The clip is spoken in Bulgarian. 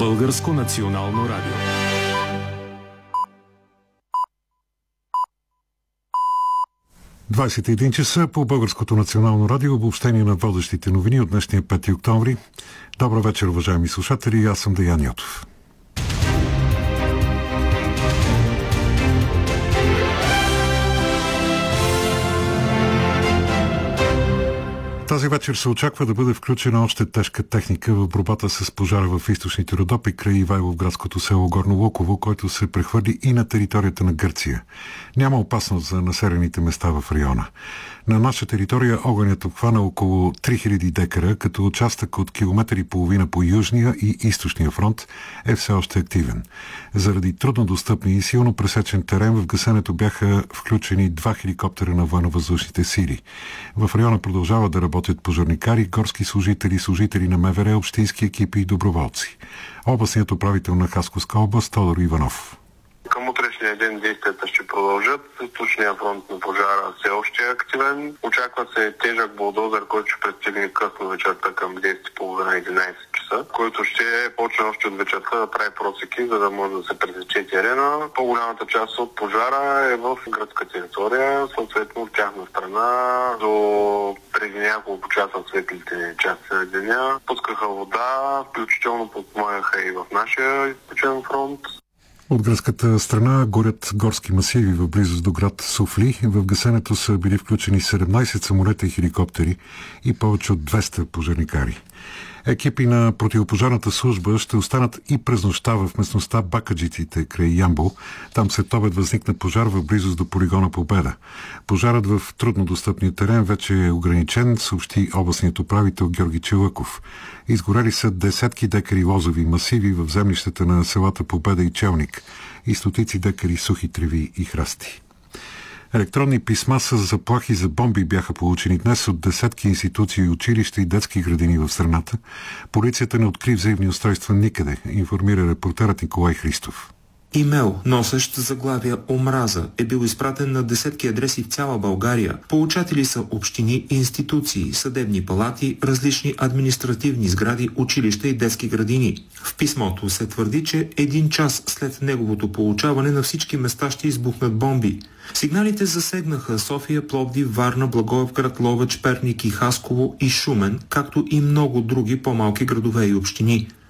Българско национално радио. ...21 часа по Българското национално радио, обобщение на водещите новини от днешния 5 октомври. Добър вечер, уважаеми слушатели, аз съм Деян Йотов. Тази вечер се очаква да бъде включена още тежка техника в борбата с пожара в източните Родопи край Ивайловградското село Горно Луково, който се прехвърли и на територията на Гърция. Няма опасност за населените места в района. На наша територия огънят обхвана около 3000 декара, като участък от километър и половина по южния и източния фронт е все още активен. Заради труднодостъпни и силно пресечен терен в гасенето бяха включени 2 хеликоптера на военновъздушните сили. В района продължава да работят пожарникари, горски служители, служители на МВР, общински екипи и доброволци. Областният управител на Хасковска област Тодор Иванов. Към утрешния ден действията ще продължат. Източният фронт на пожара все още е активен. Очаква се тежък булдозер, който ще пристигне късно вечерта към 10:30-11 часа, който ще почне още от вечерта да прави просеки, за да може да се пресече терена. По-голямата част от пожара е в градска територия, съответно от тяхна страна до преди няколко часа светлите части на деня. Пускаха вода, включително подпомагаха и в нашия източен фронт. От гръцката страна горят горски масиви в близост до град Софли. В гасенето са били включени 17 самолета и хеликоптери и повече от 200 пожарникари. Екипи на противопожарната служба ще останат и през нощта в местността Бакаджиците край Ямбол. Там след обед възникна пожар в близост до полигона Победа. Пожарът в труднодостъпния терен вече е ограничен, съобщи областният управител Георги Челъков. Изгорели са десетки декари лозови масиви в землищата на селата Победа и Челник и стотици декари сухи треви и храсти. Електронни писма с заплахи за бомби бяха получени днес от десетки институции, училища и детски градини в страната. Полицията не откри взаимни устройства никъде, информира репортерът Николай Христов. Имейл, носещ заглавия «Омраза», е бил изпратен на десетки адреси в цяла България. Получатели са общини, институции, съдебни палати, различни административни сгради, училища и детски градини. В писмото се твърди, че 1 час след неговото получаване на всички места ще избухнат бомби. Сигналите засегнаха София, Пловдив, Варна, Благоевград, Ловеч, Перник и Хасково и Шумен, както и много други по-малки градове и общини.